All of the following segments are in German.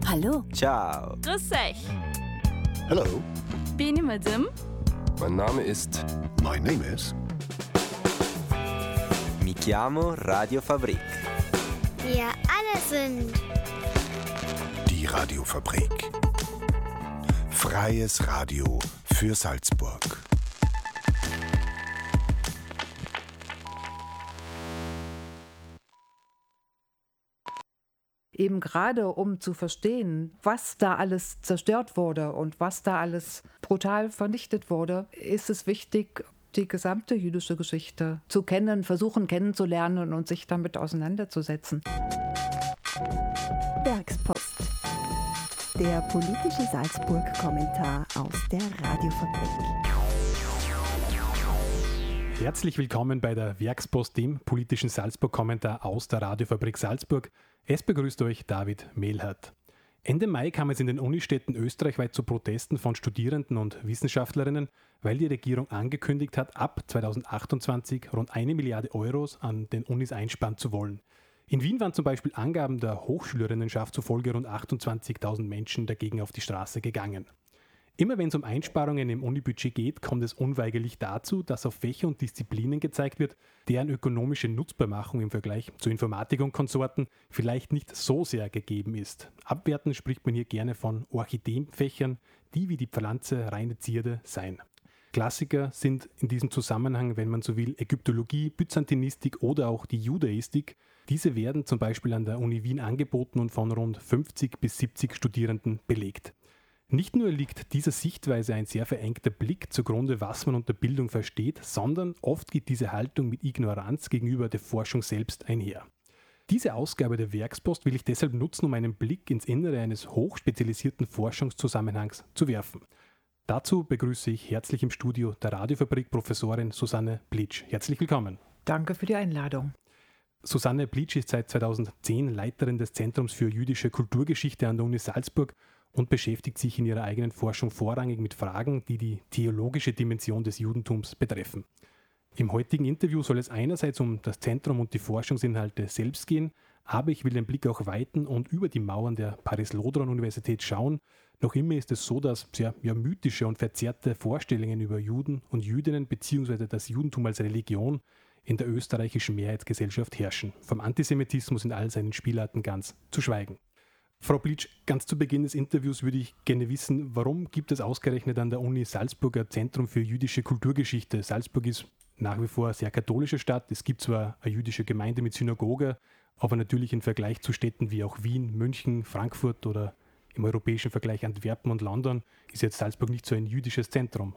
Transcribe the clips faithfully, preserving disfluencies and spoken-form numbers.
Hallo. Ciao. Grüß euch. Hello. Bin ich mit dem? Mein Name ist... My name is... Mi chiamo Radio Fabrik. Wir alle sind... Die Radiofabrik. Freies Radio für Salzburg. Eben gerade um zu verstehen, was da alles zerstört wurde und was da alles brutal vernichtet wurde, ist es wichtig, die gesamte jüdische Geschichte zu kennen, versuchen kennenzulernen und sich damit auseinanderzusetzen. Werkspost. Der politische Salzburg-Kommentar aus der Radiofabrik. Herzlich willkommen bei der Werkspost, dem politischen Salzburg-Kommentar aus der Radiofabrik Salzburg. Es begrüßt euch David Mehlhardt. Ende Mai kam es in den Unistädten österreichweit zu Protesten von Studierenden und Wissenschaftlerinnen, weil die Regierung angekündigt hat, ab zweitausendachtundzwanzig rund eine Milliarde Euros an den Unis einsparen zu wollen. In Wien waren zum Beispiel Angaben der Hochschülerinnenschaft zufolge rund achtundzwanzigtausend Menschen dagegen auf die Straße gegangen. Immer wenn es um Einsparungen im Unibudget geht, kommt es unweigerlich dazu, dass auf Fächer und Disziplinen gezeigt wird, deren ökonomische Nutzbarmachung im Vergleich zu Informatik und Konsorten vielleicht nicht so sehr gegeben ist. Abwertend spricht man hier gerne von Orchideenfächern, die wie die Pflanze reine Zierde seien. Klassiker sind in diesem Zusammenhang, wenn man so will, Ägyptologie, Byzantinistik oder auch die Judaistik. Diese werden zum Beispiel an der Uni Wien angeboten und von rund fünfzig bis siebzig Studierenden belegt. Nicht nur liegt dieser Sichtweise ein sehr verengter Blick zugrunde, was man unter Bildung versteht, sondern oft geht diese Haltung mit Ignoranz gegenüber der Forschung selbst einher. Diese Ausgabe der Werkspost will ich deshalb nutzen, um einen Blick ins Innere eines hochspezialisierten Forschungszusammenhangs zu werfen. Dazu begrüße ich herzlich im Studio der Radiofabrik Professorin Susanne Blitsch. Herzlich willkommen. Danke für die Einladung. Susanne Blitsch ist seit zweitausendzehn Leiterin des Zentrums für jüdische Kulturgeschichte an der Uni Salzburg und beschäftigt sich in ihrer eigenen Forschung vorrangig mit Fragen, die die theologische Dimension des Judentums betreffen. Im heutigen Interview soll es einerseits um das Zentrum und die Forschungsinhalte selbst gehen, aber ich will den Blick auch weiten und über die Mauern der Paris-Lodron-Universität schauen. Noch immer ist es so, dass sehr ja, mythische und verzerrte Vorstellungen über Juden und Jüdinnen bzw. das Judentum als Religion in der österreichischen Mehrheitsgesellschaft herrschen. Vom Antisemitismus in all seinen Spielarten ganz zu schweigen. Frau Blitsch, ganz zu Beginn des Interviews würde ich gerne wissen, warum gibt es ausgerechnet an der Uni Salzburg ein Zentrum für jüdische Kulturgeschichte? Salzburg ist nach wie vor eine sehr katholische Stadt. Es gibt zwar eine jüdische Gemeinde mit Synagoge, aber natürlich im Vergleich zu Städten wie auch Wien, München, Frankfurt oder im europäischen Vergleich Antwerpen und London ist jetzt Salzburg nicht so ein jüdisches Zentrum.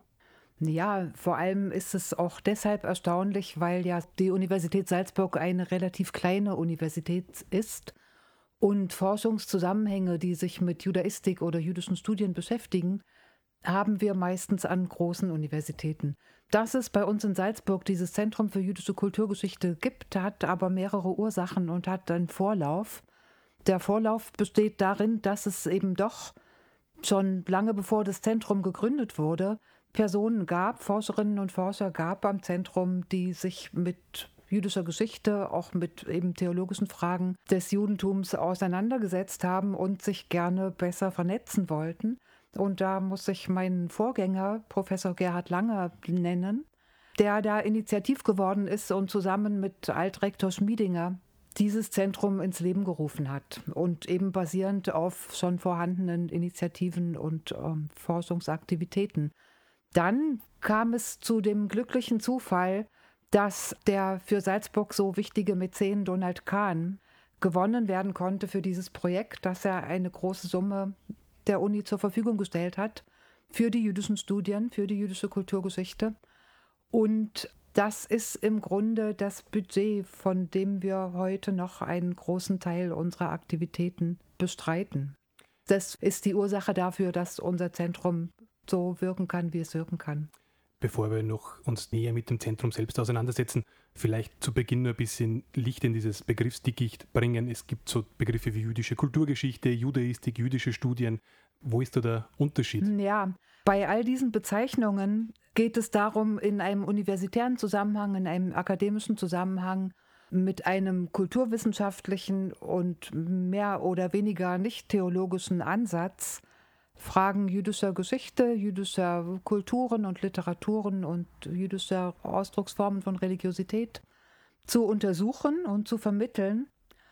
Ja, vor allem ist es auch deshalb erstaunlich, weil ja die Universität Salzburg eine relativ kleine Universität ist. Und Forschungszusammenhänge, die sich mit Judaistik oder jüdischen Studien beschäftigen, haben wir meistens an großen Universitäten. Dass es bei uns in Salzburg dieses Zentrum für jüdische Kulturgeschichte gibt, hat aber mehrere Ursachen und hat einen Vorlauf. Der Vorlauf besteht darin, dass es eben doch schon lange bevor das Zentrum gegründet wurde, Personen gab, Forscherinnen und Forscher gab am Zentrum, die sich mit jüdischer Geschichte, auch mit eben theologischen Fragen des Judentums auseinandergesetzt haben und sich gerne besser vernetzen wollten. Und da muss ich meinen Vorgänger, Professor Gerhard Langer, nennen, der da initiativ geworden ist und zusammen mit Altrektor Schmiedinger dieses Zentrum ins Leben gerufen hat und eben basierend auf schon vorhandenen Initiativen und ähm, Forschungsaktivitäten. Dann kam es zu dem glücklichen Zufall, dass der für Salzburg so wichtige Mäzen Donald Kahn gewonnen werden konnte für dieses Projekt, dass er eine große Summe der Uni zur Verfügung gestellt hat für die jüdischen Studien, für die jüdische Kulturgeschichte. Und das ist im Grunde das Budget, von dem wir heute noch einen großen Teil unserer Aktivitäten bestreiten. Das ist die Ursache dafür, dass unser Zentrum so wirken kann, wie es wirken kann. Bevor wir noch uns näher mit dem Zentrum selbst auseinandersetzen, vielleicht zu Beginn nur ein bisschen Licht in dieses Begriffsdickicht bringen. Es gibt so Begriffe wie jüdische Kulturgeschichte, Judaistik, jüdische Studien. Wo ist da der Unterschied? Ja, bei all diesen Bezeichnungen geht es darum, in einem universitären Zusammenhang, in einem akademischen Zusammenhang mit einem kulturwissenschaftlichen und mehr oder weniger nicht theologischen Ansatz Fragen jüdischer Geschichte, jüdischer Kulturen und Literaturen und jüdischer Ausdrucksformen von Religiosität zu untersuchen und zu vermitteln.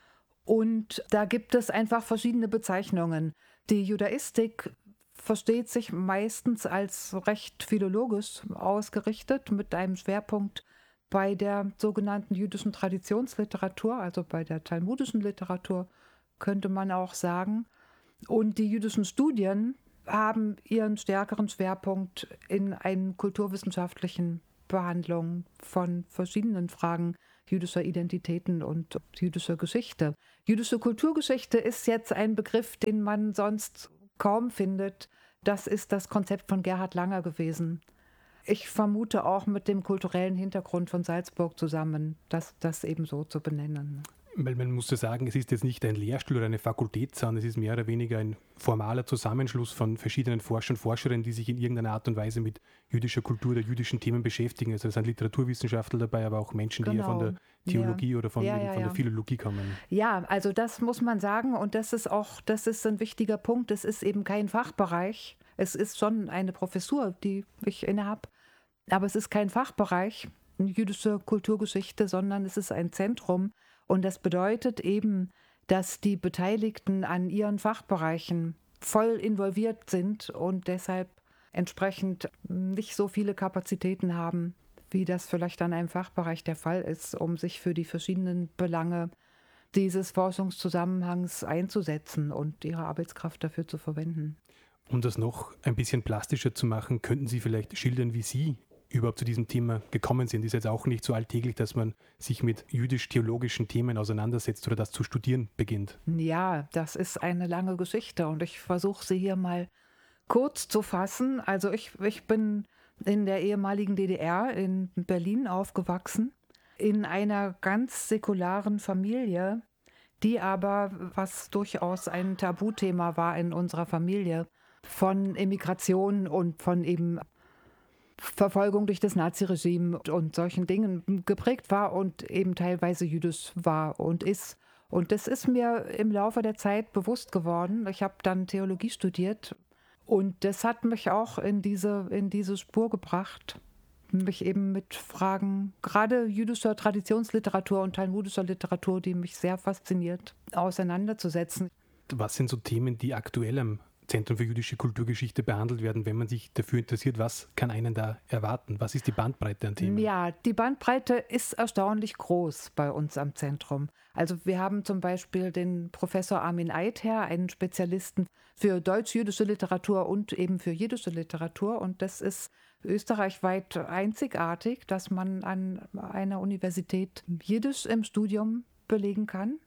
Und da gibt es einfach verschiedene Bezeichnungen. Die Judaistik versteht sich meistens als recht philologisch ausgerichtet mit einem Schwerpunkt bei der sogenannten jüdischen Traditionsliteratur, also bei der talmudischen Literatur, könnte man auch sagen. Und die jüdischen Studien haben ihren stärkeren Schwerpunkt in einer kulturwissenschaftlichen Behandlung von verschiedenen Fragen jüdischer Identitäten und jüdischer Geschichte. Jüdische Kulturgeschichte ist jetzt ein Begriff, den man sonst kaum findet. Das ist das Konzept von Gerhard Langer gewesen. Ich vermute auch mit dem kulturellen Hintergrund von Salzburg zusammen, das, das eben so zu benennen. Weil man muss ja sagen, es ist jetzt nicht ein Lehrstuhl oder eine Fakultät, sondern es ist mehr oder weniger ein formaler Zusammenschluss von verschiedenen Forschern und Forscherinnen, die sich in irgendeiner Art und Weise mit jüdischer Kultur oder jüdischen Themen beschäftigen. Also es sind Literaturwissenschaftler dabei, aber auch Menschen, die genau. ja von der Theologie ja. oder von, ja, ja, von ja. der Philologie kommen. Ja, also das muss man sagen und das ist auch, das ist ein wichtiger Punkt. Es ist eben kein Fachbereich. Es ist schon eine Professur, die ich innehabe, aber es ist kein Fachbereich, jüdische Kulturgeschichte, sondern es ist ein Zentrum. Und das bedeutet eben, dass die Beteiligten an ihren Fachbereichen voll involviert sind und deshalb entsprechend nicht so viele Kapazitäten haben, wie das vielleicht an einem Fachbereich der Fall ist, um sich für die verschiedenen Belange dieses Forschungszusammenhangs einzusetzen und ihre Arbeitskraft dafür zu verwenden. Um das noch ein bisschen plastischer zu machen, könnten Sie vielleicht schildern, wie Sie überhaupt zu diesem Thema gekommen sind. Ist jetzt auch nicht so alltäglich, dass man sich mit jüdisch-theologischen Themen auseinandersetzt oder das zu studieren beginnt. Ja, das ist eine lange Geschichte und ich versuche sie hier mal kurz zu fassen. Also ich, ich bin in der ehemaligen D D R in Berlin aufgewachsen, in einer ganz säkularen Familie, die aber, was durchaus ein Tabuthema war in unserer Familie, von Emigration und von eben Verfolgung durch das Naziregime und solchen Dingen geprägt war und eben teilweise jüdisch war und ist. Und das ist mir im Laufe der Zeit bewusst geworden. Ich habe dann Theologie studiert und das hat mich auch in diese, in diese Spur gebracht, mich eben mit Fragen gerade jüdischer Traditionsliteratur und talmudischer Literatur, die mich sehr fasziniert, auseinanderzusetzen. Was sind so Themen, die aktuell am Zentrum für jüdische Kulturgeschichte behandelt werden, wenn man sich dafür interessiert, was kann einen da erwarten? Was ist die Bandbreite an Themen? Ja, die Bandbreite ist erstaunlich groß bei uns am Zentrum. Also wir haben zum Beispiel den Professor Armin Eidher, einen Spezialisten für deutsch-jüdische Literatur und eben für jiddische Literatur. Und das ist österreichweit einzigartig, dass man an einer Universität Jiddisch im Studium belegen kann.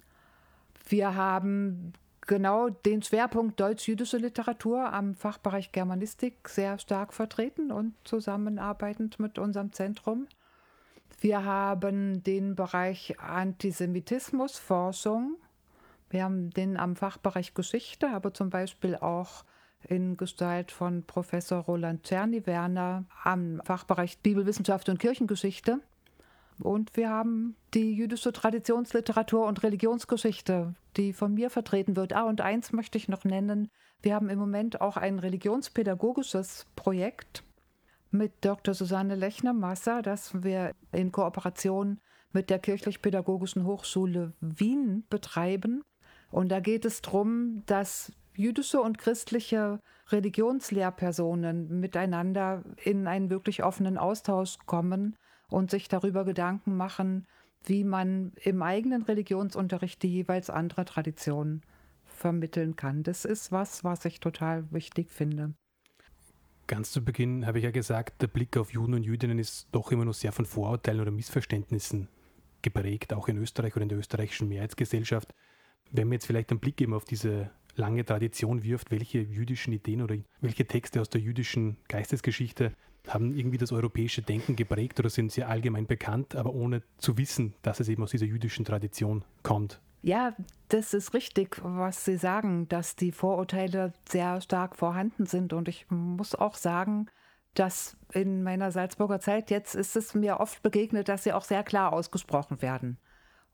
Wir haben genau den Schwerpunkt deutsch-jüdische Literatur am Fachbereich Germanistik sehr stark vertreten und zusammenarbeitend mit unserem Zentrum. Wir haben den Bereich Antisemitismusforschung. Wir haben den am Fachbereich Geschichte, aber zum Beispiel auch in Gestalt von Professor Roland Czerny-Werner am Fachbereich Bibelwissenschaft und Kirchengeschichte. Und wir haben die jüdische Traditionsliteratur und Religionsgeschichte, die von mir vertreten wird. Ah, und eins möchte ich noch nennen. Wir haben im Moment auch ein religionspädagogisches Projekt mit Doktor Susanne Lechner-Masser, das wir in Kooperation mit der Kirchlich-Pädagogischen Hochschule Wien betreiben. Und da geht es darum, dass jüdische und christliche Religionslehrpersonen miteinander in einen wirklich offenen Austausch kommen und sich darüber Gedanken machen, wie man im eigenen Religionsunterricht die jeweils andere Tradition vermitteln kann. Das ist was, was ich total wichtig finde. Ganz zu Beginn habe ich ja gesagt, der Blick auf Juden und Jüdinnen ist doch immer noch sehr von Vorurteilen oder Missverständnissen geprägt, auch in Österreich oder in der österreichischen Mehrheitsgesellschaft. Wenn man jetzt vielleicht einen Blick eben auf diese lange Tradition wirft, welche jüdischen Ideen oder welche Texte aus der jüdischen Geistesgeschichte haben irgendwie das europäische Denken geprägt oder sind sehr allgemein bekannt, aber ohne zu wissen, dass es eben aus dieser jüdischen Tradition kommt? Ja, das ist richtig, was Sie sagen, dass die Vorurteile sehr stark vorhanden sind. Und ich muss auch sagen, dass in meiner Salzburger Zeit jetzt ist es mir oft begegnet, dass sie auch sehr klar ausgesprochen werden.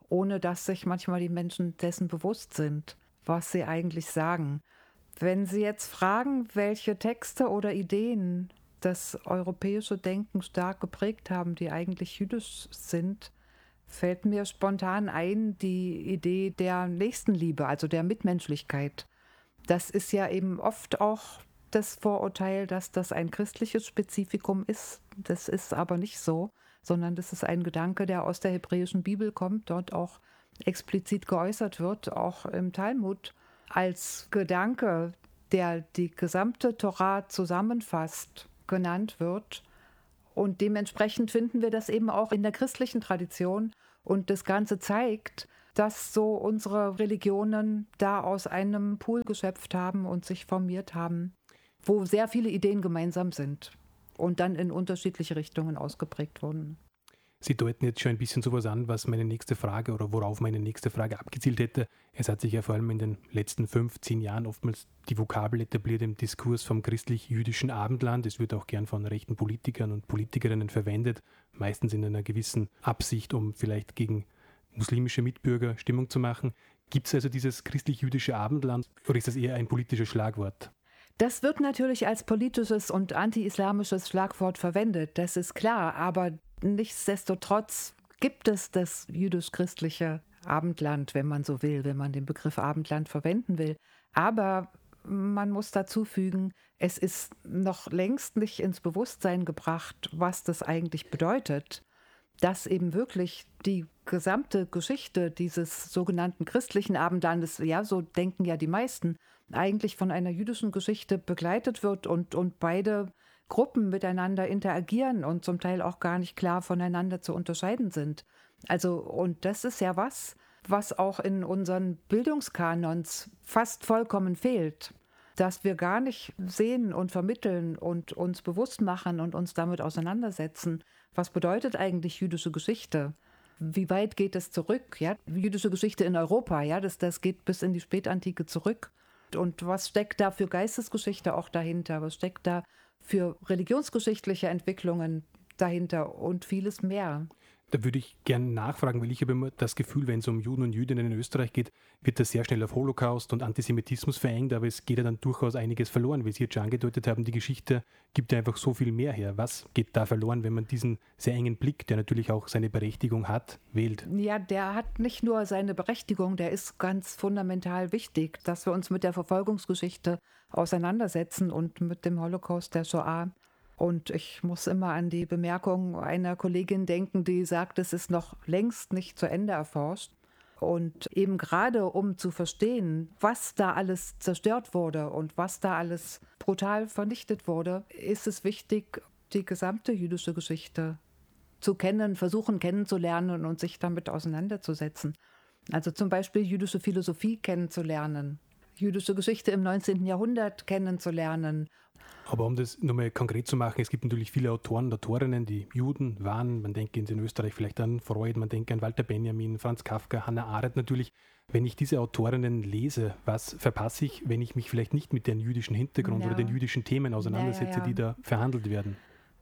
ohne dass sich manchmal die Menschen dessen bewusst sind, was sie eigentlich sagen. Wenn Sie jetzt fragen, welche Texte oder Ideen das europäische Denken stark geprägt haben, die eigentlich jüdisch sind, fällt mir spontan ein die Idee der Nächstenliebe, also der Mitmenschlichkeit. Das ist ja eben oft auch das Vorurteil, dass das ein christliches Spezifikum ist. Das ist aber nicht so, sondern das ist ein Gedanke, der aus der hebräischen Bibel kommt, dort auch explizit geäußert wird, auch im Talmud, als Gedanke, der die gesamte Torah zusammenfasst, genannt wird. Und dementsprechend finden wir das eben auch in der christlichen Tradition. Und das Ganze zeigt, dass so unsere Religionen da aus einem Pool geschöpft haben und sich formiert haben, wo sehr viele Ideen gemeinsam sind und dann in unterschiedliche Richtungen ausgeprägt wurden. Sie deuten jetzt schon ein bisschen sowas an, was meine nächste Frage oder worauf meine nächste Frage abgezielt hätte. Es hat sich ja vor allem in den letzten fünf, zehn Jahren oftmals die Vokabel etabliert im Diskurs vom christlich-jüdischen Abendland. Es wird auch gern von rechten Politikern und Politikerinnen verwendet, meistens in einer gewissen Absicht, um vielleicht gegen muslimische Mitbürger Stimmung zu machen. Gibt es also dieses christlich-jüdische Abendland oder ist das eher ein politisches Schlagwort? Das wird natürlich als politisches und anti-islamisches Schlagwort verwendet, das ist klar, aber nichtsdestotrotz gibt es das jüdisch-christliche Abendland, wenn man so will, wenn man den Begriff Abendland verwenden will. Aber man muss dazu fügen, es ist noch längst nicht ins Bewusstsein gebracht, was das eigentlich bedeutet, dass eben wirklich die gesamte Geschichte dieses sogenannten christlichen Abendlandes, ja, so denken ja die meisten, eigentlich von einer jüdischen Geschichte begleitet wird und, und beide Gruppen miteinander interagieren und zum Teil auch gar nicht klar voneinander zu unterscheiden sind. Also, und das ist ja was, was auch in unseren Bildungskanons fast vollkommen fehlt, dass wir gar nicht sehen und vermitteln und uns bewusst machen und uns damit auseinandersetzen. Was bedeutet eigentlich jüdische Geschichte? Wie weit geht es zurück? Ja, jüdische Geschichte in Europa, ja, das, das geht bis in die Spätantike zurück. Und was steckt da für Geistesgeschichte auch dahinter? Was steckt da für religionsgeschichtliche Entwicklungen dahinter und vieles mehr? Da würde ich gerne nachfragen, weil ich habe immer das Gefühl, wenn es um Juden und Jüdinnen in Österreich geht, wird das sehr schnell auf Holocaust und Antisemitismus verengt, aber es geht ja dann durchaus einiges verloren. Wie Sie jetzt schon angedeutet haben, die Geschichte gibt ja einfach so viel mehr her. Was geht da verloren, wenn man diesen sehr engen Blick, der natürlich auch seine Berechtigung hat, wählt? Ja, der hat nicht nur seine Berechtigung, der ist ganz fundamental wichtig, dass wir uns mit der Verfolgungsgeschichte auseinandersetzen und mit dem Holocaust der Shoah. Und ich muss immer an die Bemerkung einer Kollegin denken, die sagt, es ist noch längst nicht zu Ende erforscht. Und eben gerade um zu verstehen, was da alles zerstört wurde und was da alles brutal vernichtet wurde, ist es wichtig, die gesamte jüdische Geschichte zu kennen, versuchen kennenzulernen und sich damit auseinanderzusetzen. Also zum Beispiel jüdische Philosophie kennenzulernen, jüdische Geschichte im neunzehnten Jahrhundert kennenzulernen. Aber um das nochmal konkret zu machen, es gibt natürlich viele Autoren und Autorinnen, die Juden waren. Man denkt in Österreich vielleicht an Freud, man denkt an Walter Benjamin, Franz Kafka, Hannah Arendt natürlich. Wenn ich diese Autorinnen lese, was verpasse ich, wenn ich mich vielleicht nicht mit dem jüdischen Hintergrund ja. oder den jüdischen Themen auseinandersetze, ja, ja, ja. die da verhandelt werden?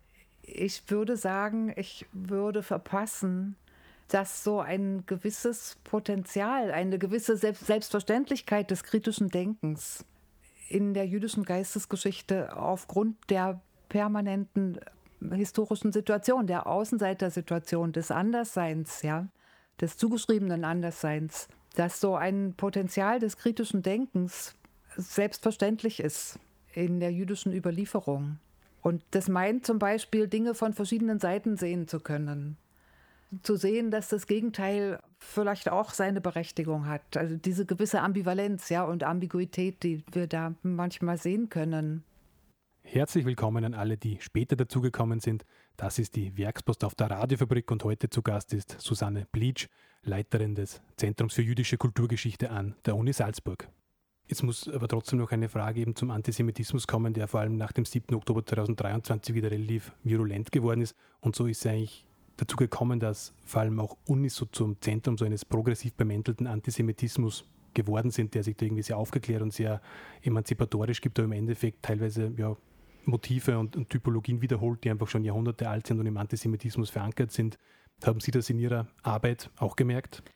Ich würde sagen, ich würde verpassen, dass so ein gewisses Potenzial, eine gewisse Selbstverständlichkeit des kritischen Denkens in der jüdischen Geistesgeschichte aufgrund der permanenten historischen Situation, der Außenseitersituation, des Andersseins, ja, des zugeschriebenen Andersseins, dass so ein Potenzial des kritischen Denkens selbstverständlich ist in der jüdischen Überlieferung. Und das meint zum Beispiel, Dinge von verschiedenen Seiten sehen zu können. Zu sehen, dass das Gegenteil vielleicht auch seine Berechtigung hat. Also diese gewisse Ambivalenz, ja, und Ambiguität, die wir da manchmal sehen können. Herzlich willkommen an alle, die später dazugekommen sind. Das ist die Werkspost auf der Radiofabrik und heute zu Gast ist Susanne Blitsch, Leiterin des Zentrums für jüdische Kulturgeschichte an der Uni Salzburg. Jetzt muss aber trotzdem noch eine Frage eben zum Antisemitismus kommen, der vor allem nach dem siebten Oktober zweitausenddreiundzwanzig wieder relativ virulent geworden ist. Und so ist es eigentlich dazu gekommen, dass vor allem auch Unis so zum Zentrum so eines progressiv bemäntelten Antisemitismus geworden sind, der sich da irgendwie sehr aufgeklärt und sehr emanzipatorisch gibt, aber im Endeffekt teilweise ja, Motive und, und Typologien wiederholt, die einfach schon Jahrhunderte alt sind und im Antisemitismus verankert sind. Haben Sie das in Ihrer Arbeit auch gemerkt?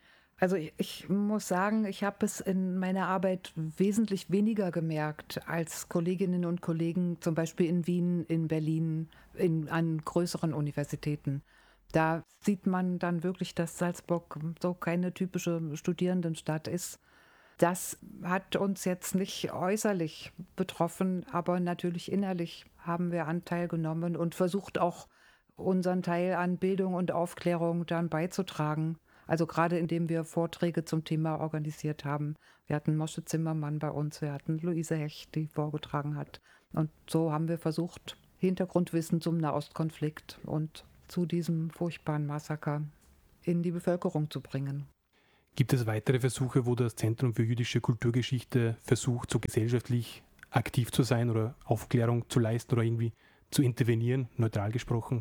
Also ich, ich muss sagen, ich habe es in meiner Arbeit wesentlich weniger gemerkt als Kolleginnen und Kollegen, zum Beispiel in Wien, in Berlin, in, an größeren Universitäten. Da sieht man dann wirklich, dass Salzburg so keine typische Studierendenstadt ist. Das hat uns jetzt nicht äußerlich betroffen, aber natürlich innerlich haben wir Anteil genommen und versucht auch unseren Teil an Bildung und Aufklärung dann beizutragen. Also gerade indem wir Vorträge zum Thema organisiert haben. Wir hatten Moshe Zimmermann bei uns, wir hatten Luise Hecht, die vorgetragen hat. Und so haben wir versucht, Hintergrundwissen zum Nahostkonflikt und zu diesem furchtbaren Massaker in die Bevölkerung zu bringen. Gibt es weitere Versuche, wo das Zentrum für jüdische Kulturgeschichte versucht, so gesellschaftlich aktiv zu sein oder Aufklärung zu leisten oder irgendwie zu intervenieren, neutral gesprochen?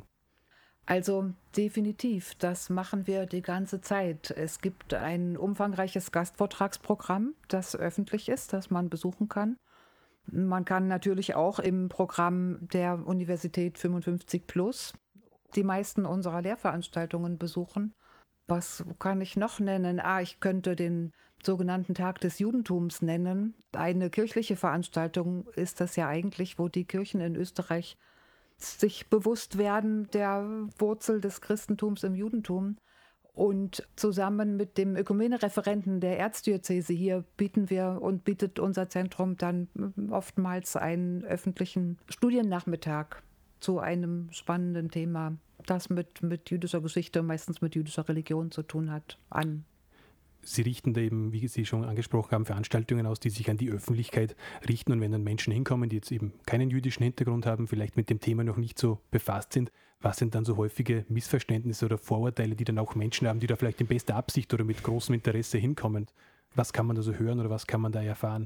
Also definitiv, das machen wir die ganze Zeit. Es gibt ein umfangreiches Gastvortragsprogramm, das öffentlich ist, das man besuchen kann. Man kann natürlich auch im Programm der Universität fünfundfünfzig plus die meisten unserer Lehrveranstaltungen besuchen. Was kann ich noch nennen? Ah, ich könnte den sogenannten Tag des Judentums nennen. Eine kirchliche Veranstaltung ist das ja eigentlich, wo die Kirchen in Österreich sich bewusst werden der Wurzel des Christentums im Judentum. Und zusammen mit dem Ökumene-Referenten der Erzdiözese hier bieten wir und bietet unser Zentrum dann oftmals einen öffentlichen Studiennachmittag zu einem spannenden Thema, das mit, mit jüdischer Geschichte, meistens mit jüdischer Religion zu tun hat, an. Sie richten da eben, wie Sie schon angesprochen haben, Veranstaltungen aus, die sich an die Öffentlichkeit richten. Und wenn dann Menschen hinkommen, die jetzt eben keinen jüdischen Hintergrund haben, vielleicht mit dem Thema noch nicht so befasst sind, was sind dann so häufige Missverständnisse oder Vorurteile, die dann auch Menschen haben, die da vielleicht in bester Absicht oder mit großem Interesse hinkommen? Was kann man da so hören oder was kann man da erfahren?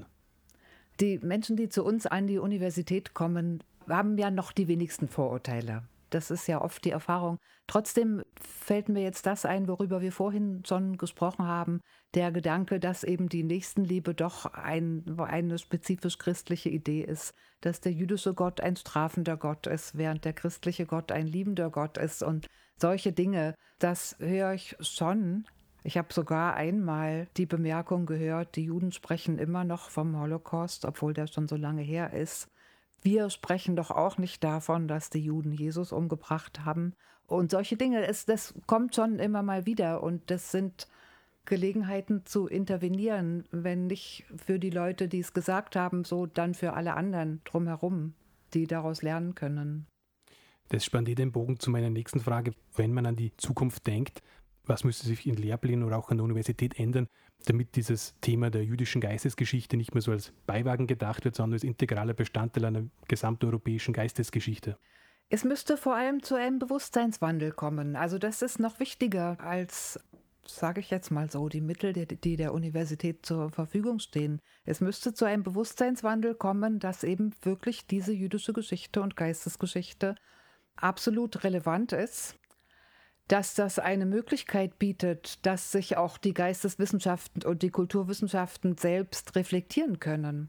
Die Menschen, die zu uns an die Universität kommen, haben ja noch die wenigsten Vorurteile. Das ist ja oft die Erfahrung. Trotzdem fällt mir jetzt das ein, worüber wir vorhin schon gesprochen haben, der Gedanke, dass eben die Nächstenliebe doch ein, eine spezifisch christliche Idee ist, dass der jüdische Gott ein strafender Gott ist, während der christliche Gott ein liebender Gott ist und solche Dinge, das höre ich schon. Ich habe sogar einmal die Bemerkung gehört, die Juden sprechen immer noch vom Holocaust, obwohl der schon so lange her ist. Wir sprechen doch auch nicht davon, dass die Juden Jesus umgebracht haben. Und solche Dinge, es, das kommt schon immer mal wieder. Und das sind Gelegenheiten zu intervenieren, wenn nicht für die Leute, die es gesagt haben, so dann für alle anderen drumherum, die daraus lernen können. Das spannt eh den Bogen zu meiner nächsten Frage. Wenn man an die Zukunft denkt, was müsste sich in Lehrplänen oder auch an der Universität ändern, damit dieses Thema der jüdischen Geistesgeschichte nicht mehr so als Beiwagen gedacht wird, sondern als integraler Bestandteil einer gesamteuropäischen Geistesgeschichte? Es müsste vor allem zu einem Bewusstseinswandel kommen. Also das ist noch wichtiger als, sage ich jetzt mal so, die Mittel, die der Universität zur Verfügung stehen. Es müsste zu einem Bewusstseinswandel kommen, dass eben wirklich diese jüdische Geschichte und Geistesgeschichte absolut relevant ist, dass das eine Möglichkeit bietet, dass sich auch die Geisteswissenschaften und die Kulturwissenschaften selbst reflektieren können.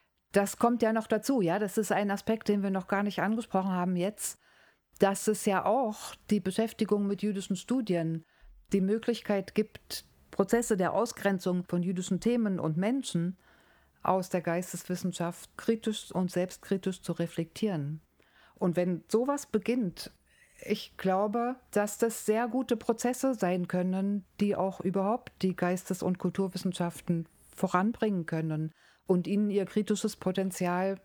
Das kommt ja noch dazu, ja, das ist ein Aspekt, den wir noch gar nicht angesprochen haben jetzt, dass es ja auch die Beschäftigung mit jüdischen Studien die Möglichkeit gibt, Prozesse der Ausgrenzung von jüdischen Themen und Menschen aus der Geisteswissenschaft kritisch und selbstkritisch zu reflektieren. Und wenn sowas beginnt, ich glaube, dass das sehr gute Prozesse sein können, die auch überhaupt die Geistes- und Kulturwissenschaften voranbringen können und ihnen ihr kritisches Potenzial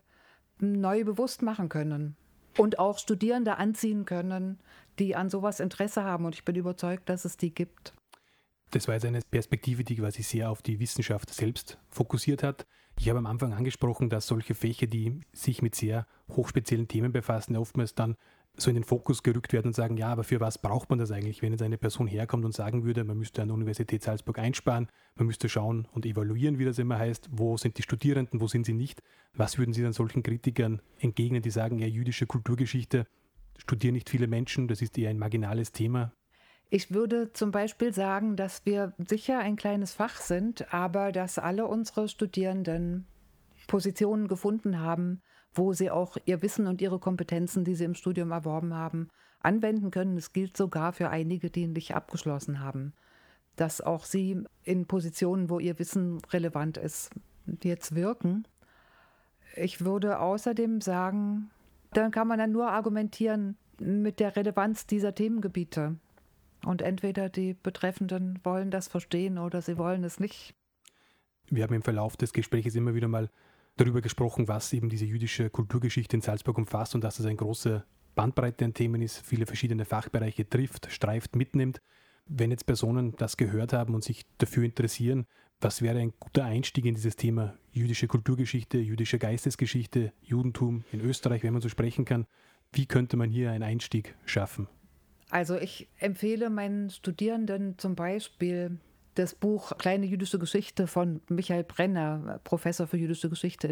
neu bewusst machen können. Und auch Studierende anziehen können, die an sowas Interesse haben. Und ich bin überzeugt, dass es die gibt. Das war jetzt eine Perspektive, die quasi sehr auf die Wissenschaft selbst fokussiert hat. Ich habe am Anfang angesprochen, dass solche Fächer, die sich mit sehr hochspeziellen Themen befassen, oftmals dann so in den Fokus gerückt werden und sagen, ja, aber für was braucht man das eigentlich, wenn jetzt eine Person herkommt und sagen würde, man müsste an der Universität Salzburg einsparen, man müsste schauen und evaluieren, wie das immer heißt, wo sind die Studierenden, wo sind sie nicht. Was würden Sie dann solchen Kritikern entgegnen, die sagen, ja, jüdische Kulturgeschichte studieren nicht viele Menschen, das ist eher ein marginales Thema? Ich würde zum Beispiel sagen, dass wir sicher ein kleines Fach sind, aber dass alle unsere Studierenden Positionen gefunden haben, wo sie auch ihr Wissen und ihre Kompetenzen, die sie im Studium erworben haben, anwenden können. Es gilt sogar für einige, die nicht abgeschlossen haben. dass auch sie in Positionen, wo ihr Wissen relevant ist, jetzt wirken. Ich würde außerdem sagen, dann kann man dann nur argumentieren mit der Relevanz dieser Themengebiete. Und entweder die Betreffenden wollen das verstehen oder sie wollen es nicht. Wir haben im Verlauf des Gesprächs immer wieder mal darüber gesprochen, was eben diese jüdische Kulturgeschichte in Salzburg umfasst und dass es eine große Bandbreite an Themen ist, viele verschiedene Fachbereiche trifft, streift, mitnimmt. Wenn jetzt Personen das gehört haben und sich dafür interessieren, was wäre ein guter Einstieg in dieses Thema jüdische Kulturgeschichte, jüdische Geistesgeschichte, Judentum in Österreich, wenn man so sprechen kann? Wie könnte man hier einen Einstieg schaffen? Also ich empfehle meinen Studierenden zum Beispiel das Buch Kleine jüdische Geschichte von Michael Brenner, Professor für jüdische Geschichte